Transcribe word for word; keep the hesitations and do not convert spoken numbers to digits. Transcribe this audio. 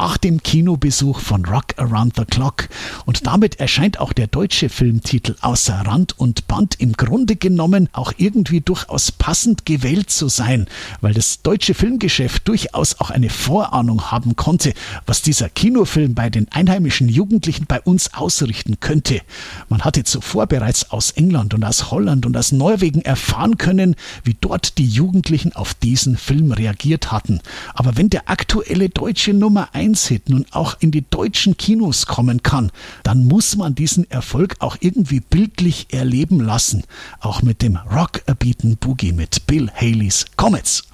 nach dem Kinobesuch von Rock Around the Clock. Und damit erscheint auch der deutsche Filmtitel außer Rand und Band im Grunde genommen auch irgendwie durchaus passend gewählt zu sein, weil das deutsche Filmgeschäft durchaus auch eine Vorahnung haben konnte, was dieser Kinofilm bei den einheimischen Jugendlichen bei uns ausrichten könnte. Man hatte zuvor bereits aus England und aus Holland und aus Norwegen erfahren können, wie dort die Jugendlichen auf diesen Film reagiert hatten. Aber wenn der aktuelle deutsche Nummer eins Hit nun auch in die deutschen Kinos kommen kann, dann muss man diesen Erfolg auch irgendwie bildlich erleben lassen. Auch mit dem Rock-A-Beatin' Boogie mit Bill Haleys Comets.